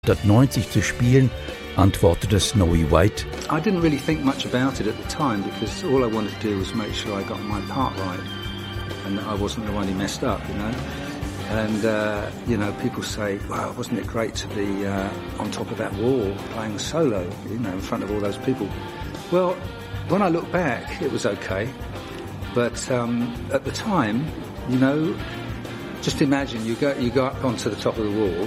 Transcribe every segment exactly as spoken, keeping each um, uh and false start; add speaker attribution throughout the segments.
Speaker 1: neunzehnhundertneunzig zu spielen, antwortete Snowy White.
Speaker 2: I didn't really think much about it at the time because all I wanted to do was make sure I got my part right and that I wasn't the one who messed up, you know. And, uh, you know, people say, wow, wasn't it great to be uh, on top of that wall playing a solo, you know, in front of all those people. Well, when I look back, it was okay. But um, at the time, you know, just imagine you go, you go up onto the top of the wall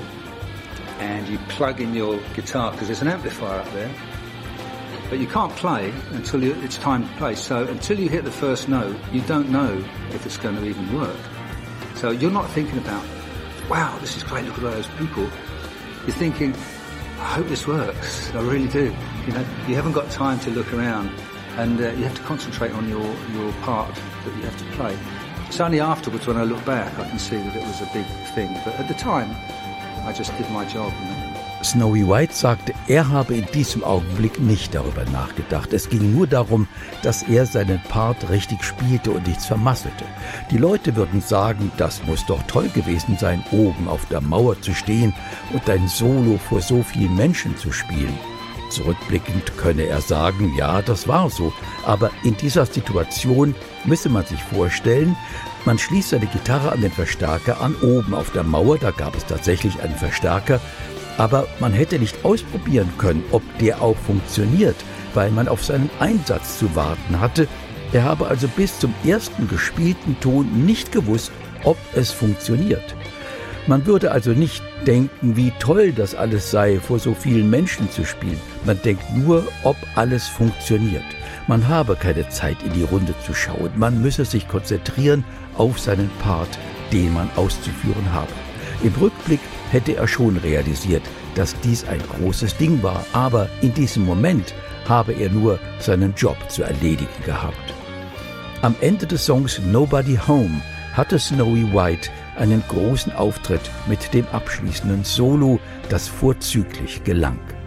Speaker 2: and you plug in your guitar because there's an amplifier up there. But you can't play until you, it's time to play. So until you hit the first note, you don't know if it's going to even work. So you're not thinking about, wow, this is great, look at all those people. You're thinking, I hope this works, I really do. You know, you haven't got time to look around and uh, you have to concentrate on your, your part that you have to play. It's only afterwards when I look back I can see that it was a big thing. But at the time, I just did my job, you know.
Speaker 1: Snowy White sagte, er habe in diesem Augenblick nicht darüber nachgedacht. Es ging nur darum, dass er seinen Part richtig spielte und nichts vermasselte. Die Leute würden sagen, das muss doch toll gewesen sein, oben auf der Mauer zu stehen und ein Solo vor so vielen Menschen zu spielen. Zurückblickend könne er sagen, ja, das war so. Aber in dieser Situation müsse man sich vorstellen, man schließt seine Gitarre an den Verstärker an, oben auf der Mauer, da gab es tatsächlich einen Verstärker, aber man hätte nicht ausprobieren können, ob der auch funktioniert, weil man auf seinen Einsatz zu warten hatte. Er habe also bis zum ersten gespielten Ton nicht gewusst, ob es funktioniert. Man würde also nicht denken, wie toll das alles sei, vor so vielen Menschen zu spielen. Man denkt nur, ob alles funktioniert. Man habe keine Zeit, in die Runde zu schauen. Man müsse sich konzentrieren auf seinen Part, den man auszuführen habe. Im Rückblick hätte er schon realisiert, dass dies ein großes Ding war, aber in diesem Moment habe er nur seinen Job zu erledigen gehabt. Am Ende des Songs Nobody Home hatte Snowy White einen großen Auftritt mit dem abschließenden Solo, das vorzüglich gelang.